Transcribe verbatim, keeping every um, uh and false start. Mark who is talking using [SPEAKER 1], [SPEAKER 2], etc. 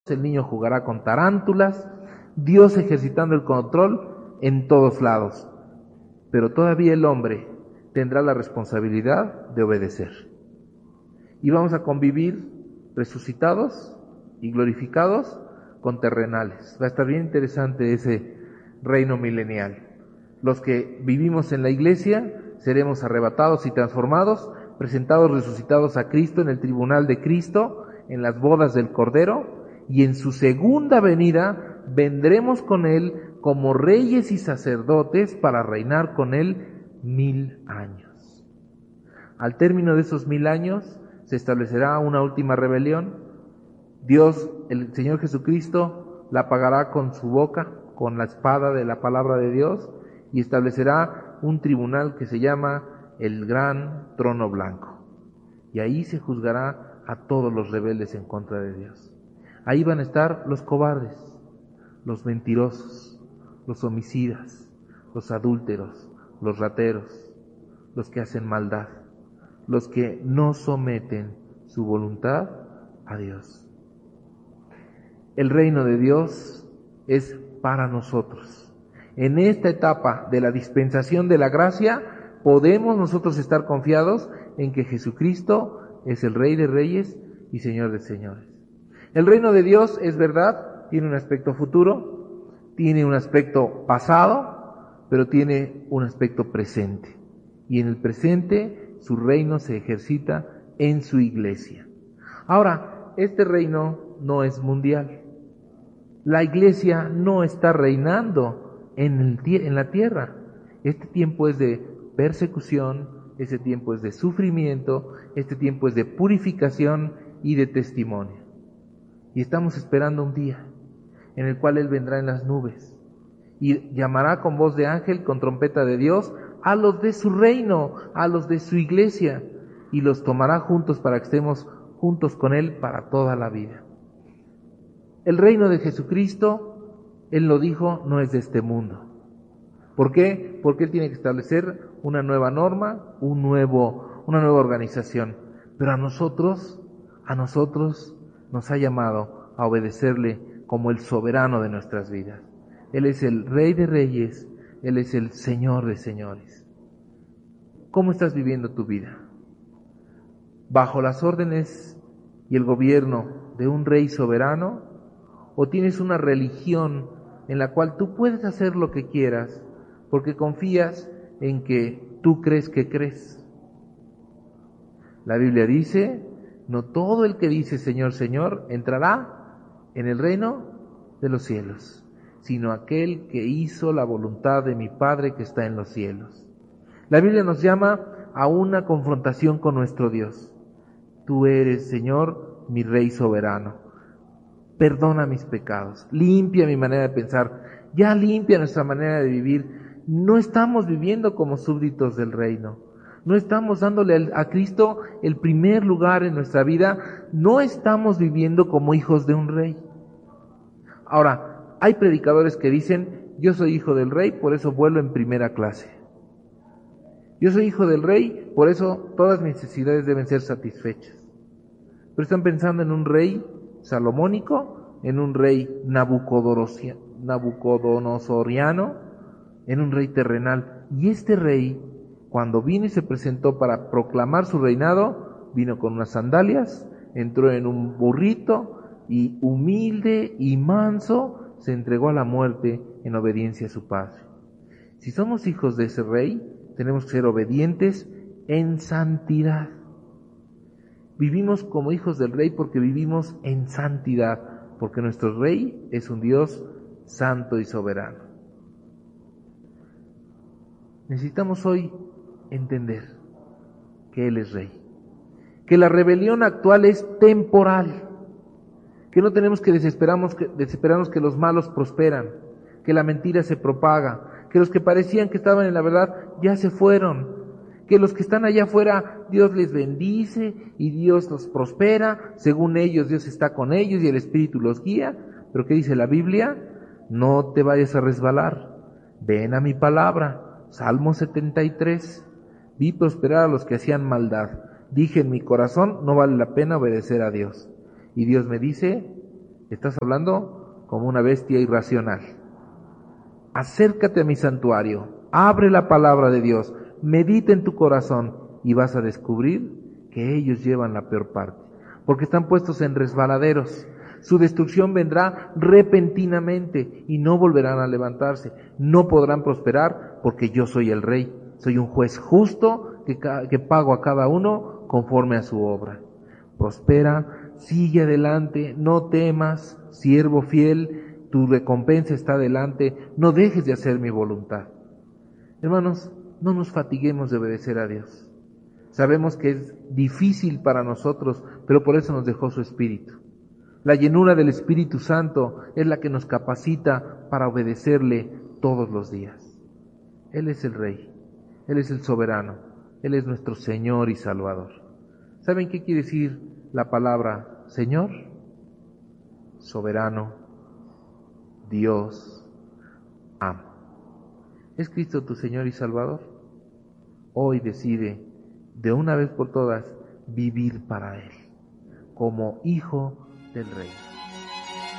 [SPEAKER 1] el niño jugará con tarántulas, Dios ejercitando el control en todos lados. Pero todavía el hombre tendrá la responsabilidad de obedecer. Y vamos a convivir resucitados y glorificados con terrenales. Va a estar bien interesante ese reino milenial. Los que vivimos en la iglesia seremos arrebatados y transformados, presentados resucitados a Cristo en el tribunal de Cristo, en las bodas del Cordero, y en su segunda venida vendremos con Él como reyes y sacerdotes para reinar con Él mil años. Al término de esos mil años se establecerá una última rebelión. Dios, el Señor Jesucristo, la pagará con su boca, con la espada de la palabra de Dios, y establecerá un tribunal que se llama el Gran Trono Blanco. Y ahí se juzgará a todos los rebeldes en contra de Dios. Ahí van a estar los cobardes, los mentirosos, los homicidas, los adúlteros, los rateros, los que hacen maldad, los que no someten su voluntad a Dios. El reino de Dios es para nosotros. En esta etapa de la dispensación de la gracia, podemos nosotros estar confiados en que Jesucristo es el Rey de Reyes y Señor de Señores. El reino de Dios es verdad, tiene un aspecto futuro, tiene un aspecto pasado, pero tiene un aspecto presente. Y en el presente su reino se ejercita en su iglesia. Ahora, este reino no es mundial. La iglesia no está reinando en, el, en la tierra. Este tiempo es de persecución, este tiempo es de sufrimiento, este tiempo es de purificación y de testimonio. Y estamos esperando un día en el cual Él vendrá en las nubes y llamará con voz de ángel, con trompeta de Dios, a los de su reino, a los de su iglesia, y los tomará juntos para que estemos juntos con Él para toda la vida. El reino de Jesucristo, Él lo dijo, no es de este mundo. ¿Por qué? Porque Él tiene que establecer una nueva norma, un nuevo, una nueva organización. Pero a nosotros, a nosotros nos ha llamado a obedecerle como el soberano de nuestras vidas. Él es el Rey de Reyes, Él es el Señor de Señores. ¿Cómo estás viviendo tu vida? ¿Bajo las órdenes y el gobierno de un Rey soberano? ¿O tienes una religión en la cual tú puedes hacer lo que quieras porque confías en que tú crees que crees? La Biblia dice: no todo el que dice Señor, Señor entrará en el reino de los cielos, sino aquel que hizo la voluntad de mi Padre que está en los cielos. La Biblia nos llama a una confrontación con nuestro Dios. Tú eres, Señor, mi Rey soberano. Perdona mis pecados, limpia mi manera de pensar, ya limpia nuestra manera de vivir. No estamos viviendo como súbditos del reino. No estamos dándole a Cristo el primer lugar en nuestra vida. No estamos viviendo como hijos de un rey. Ahora, hay predicadores que dicen: yo soy hijo del rey, por eso vuelo en primera clase. Yo soy hijo del rey, por eso todas mis necesidades deben ser satisfechas. Pero están pensando en un rey salomónico, en un rey nabucodonosoriano, en un rey terrenal. Y este rey, cuando vino y se presentó para proclamar su reinado, vino con unas sandalias, entró en un burrito y humilde y manso se entregó a la muerte en obediencia a su Padre. Si somos hijos de ese rey, tenemos que ser obedientes en santidad. Vivimos como hijos del rey porque vivimos en santidad, porque nuestro rey es un Dios santo y soberano. Necesitamos hoy entender que Él es rey, que la rebelión actual es temporal, que no tenemos que desesperarnos que, desesperarnos que los malos prosperan, que la mentira se propaga, que los que parecían que estaban en la verdad ya se fueron, que los que están allá afuera Dios les bendice y Dios los prospera, según ellos Dios está con ellos y el Espíritu los guía. Pero ¿qué dice la Biblia? No te vayas a resbalar, ven a mi palabra. Salmo setenta y tres, vi prosperar a los que hacían maldad, dije en mi corazón, no vale la pena obedecer a Dios. Y Dios me dice, Estás hablando como una bestia irracional. Acércate a mi santuario, abre la palabra de Dios, medita en tu corazón y vas a descubrir que ellos llevan la peor parte, porque están puestos en resbaladeros. Su destrucción vendrá repentinamente y no volverán a levantarse. No podrán prosperar porque yo soy el Rey. Soy un juez justo que, que pago a cada uno conforme a su obra. Prospera, sigue adelante, no temas, siervo fiel, tu recompensa está delante, no dejes de hacer mi voluntad. Hermanos, no nos fatiguemos de obedecer a Dios. Sabemos que es difícil para nosotros, pero por eso nos dejó su Espíritu. La llenura del Espíritu Santo es la que nos capacita para obedecerle todos los días. Él es el Rey, Él es el soberano, Él es nuestro Señor y Salvador. ¿Saben qué quiere decir la palabra Señor? Soberano, Dios, amo. ¿Es Cristo tu Señor y Salvador? Hoy decide, de una vez por todas, vivir para Él, como hijo del Rey.